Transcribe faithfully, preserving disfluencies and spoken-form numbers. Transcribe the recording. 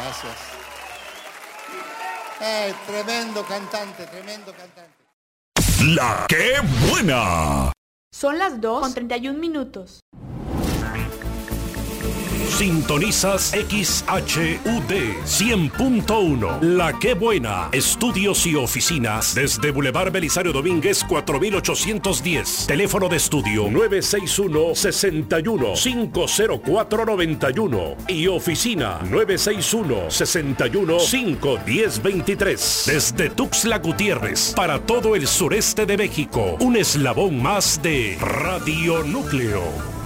Gracias. Eh, tremendo cantante, tremendo cantante. La que buena. Son las dos con treinta y un minutos. Sintonizas X H U D cien punto uno. La que buena. Estudios y oficinas desde Boulevard Belisario Domínguez cuatro mil ochocientos diez. Teléfono de estudio nueve seis uno, seis uno, cinco cero cuatro, nueve uno y oficina nueve seis uno, seis uno, cinco uno cero, dos tres. Desde Tuxtla Gutiérrez para todo el sureste de México. Un eslabón más de Radio Núcleo.